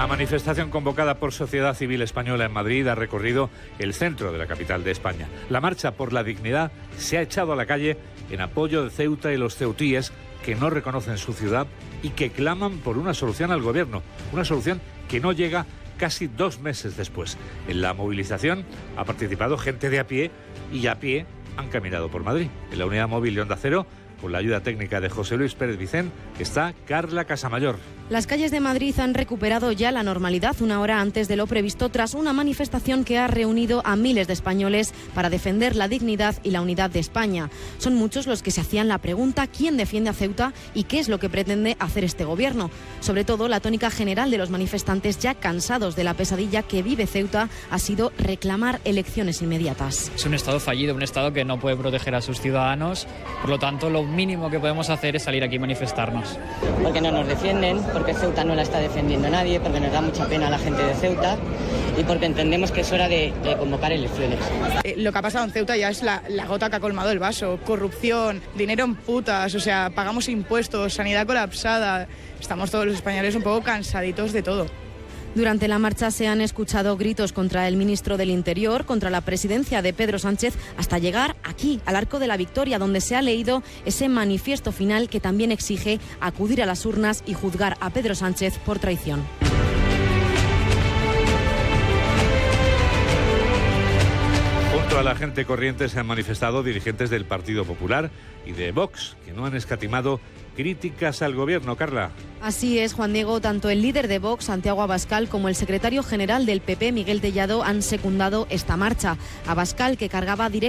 La manifestación convocada por Sociedad Civil Española en Madrid ha recorrido el centro de la capital de España. La marcha por la dignidad se ha echado a la calle en apoyo de Ceuta y los ceutíes que no reconocen su ciudad y que claman por una solución al gobierno, una solución que no llega casi 2 meses después. En la movilización ha participado gente de a pie y a pie han caminado por Madrid. En la unidad móvil de Onda Cero, con la ayuda técnica de José Luis Pérez Vicén, está Carla Casamayor. Las calles de Madrid han recuperado ya la normalidad 1 hora antes de lo previsto tras una manifestación que ha reunido a miles de españoles para defender la dignidad y la unidad de España. Son muchos los que se hacían la pregunta ¿quién defiende a Ceuta y qué es lo que pretende hacer este gobierno? Sobre todo, la tónica general de los manifestantes, ya cansados de la pesadilla que vive Ceuta, ha sido reclamar elecciones inmediatas. Es un Estado fallido, un Estado que no puede proteger a sus ciudadanos. Por lo tanto, lo mínimo que podemos hacer es salir aquí y manifestarnos. Porque no nos defienden, porque Ceuta no la está defendiendo nadie, porque nos da mucha pena a la gente de Ceuta y porque entendemos que es hora de convocar elecciones. Lo que ha pasado en Ceuta ya es la gota que ha colmado el vaso. Corrupción, dinero en putas, o sea, pagamos impuestos, sanidad colapsada. Estamos todos los españoles un poco cansaditos de todo. Durante la marcha se han escuchado gritos contra el ministro del Interior, contra la presidencia de Pedro Sánchez, hasta llegar aquí, al Arco de la Victoria, donde se ha leído ese manifiesto final que también exige acudir a las urnas y juzgar a Pedro Sánchez por traición. Junto a la gente corriente se han manifestado dirigentes del Partido Popular y de Vox, que no han escatimado críticas al gobierno. Carla. Así es, Juan Diego. Tanto el líder de Vox, Santiago Abascal, como el secretario general del PP, Miguel Tellado, han secundado esta marcha. Abascal, que cargaba directamente